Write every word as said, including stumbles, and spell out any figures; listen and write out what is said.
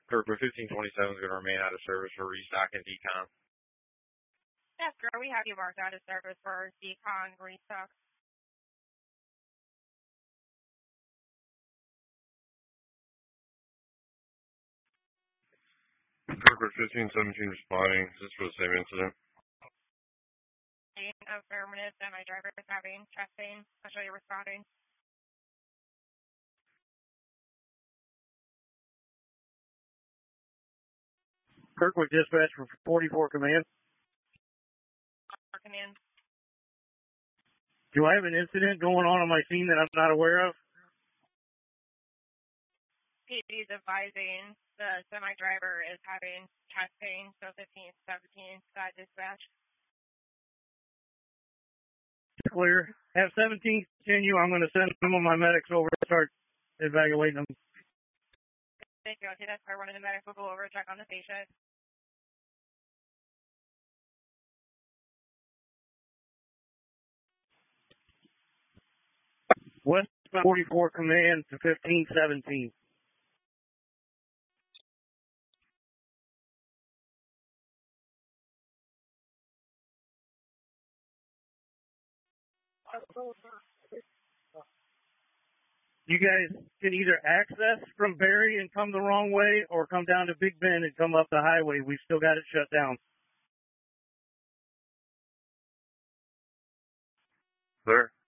Kirkwood fifteen twenty-seven is going to remain out of service for restock and decon. Yes, sir. We have you marked out of service for decon restock. Kirkwood fifteen seventeen responding. Is this for the same incident? Affirmative. Semi-driver is having chest pain. I'll show you responding. Kirkwood dispatch for forty-four command. Command. Do I have an incident going on on my scene that I'm not aware of? P D is advising the semi-driver is having chest pain, so fifteen seventeen, side dispatch. Clear. Have seventeen continue. I'm going to send some of my medics over to start evaluating them. Thank you. I'll see that car running the medics. We'll go over and check on the patient. West forty-four command to fifteen seventeen. You guys can either access from Barry and come the wrong way or come down to Big Bend and come up the highway. We've still got it shut down. Sir?